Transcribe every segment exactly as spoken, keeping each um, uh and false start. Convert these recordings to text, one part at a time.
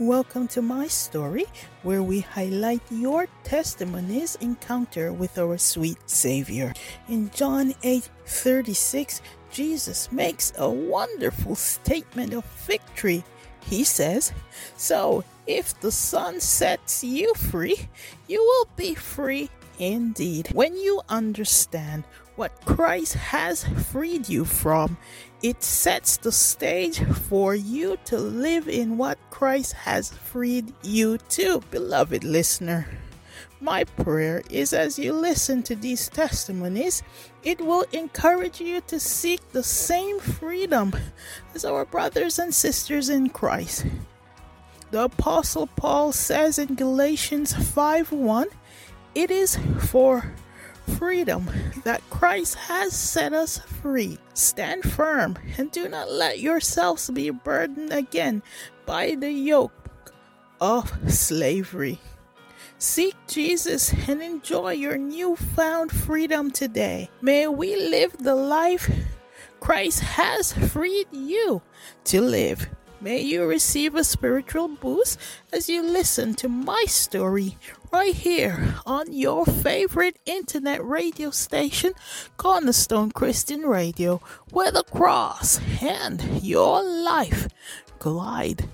and welcome to my story, where we highlight your testimony's encounter with our sweet Savior. In John eight thirty-six, Jesus makes a wonderful statement of victory. He says, "So, if the Son sets you free, you will be free indeed." When you understand what Christ has freed you from, it sets the stage for you to live in what Christ has freed you to. Beloved listener, my prayer is as you listen to these testimonies, it will encourage you to seek the same freedom as our brothers and sisters in Christ. The Apostle Paul says in Galatians five one, "It is for freedom that Christ has set us free. Stand firm and do not let yourselves be burdened again by the yoke of slavery." Seek Jesus and enjoy your newfound freedom today. May we live the life Christ has freed you to live. May you receive a spiritual boost as you listen to my story right here on your favorite internet radio station, Cornerstone Christian Radio, where the cross and your life collide.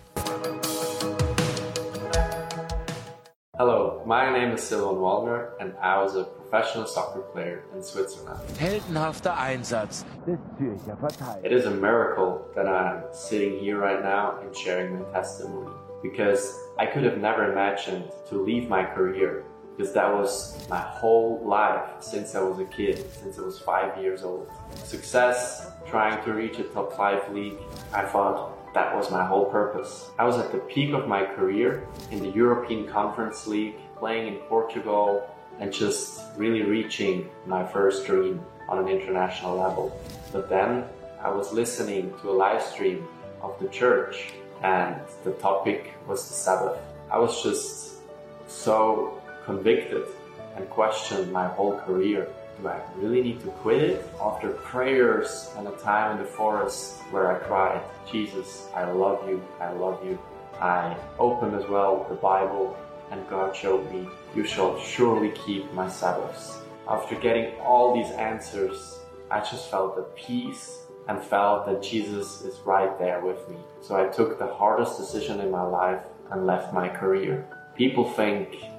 Hello, my name is Silvan Wallner and I was a professional soccer player in Switzerland. Heldenhafter Einsatz des Zürcher Verteidigers. It is a miracle that I'm sitting here right now and sharing my testimony, because I could have never imagined to leave my career, because that was my whole life since I was a kid, since I was five years old. Success, trying to reach a top five league, I thought that was my whole purpose. I was at the peak of my career in the European Conference League, playing in Portugal and just really reaching my first dream on an international level. But then I was listening to a live stream of the church and the topic was the Sabbath. I was just so convicted and questioned my whole career. Do I really need to quit it? After prayers and a time in the forest where I cried, "Jesus, I love you, I love you," I opened as well the Bible and God showed me, "You shall surely keep my Sabbaths." After getting all these answers, I just felt at peace and felt that Jesus is right there with me. So I took the hardest decision in my life and left my career. People think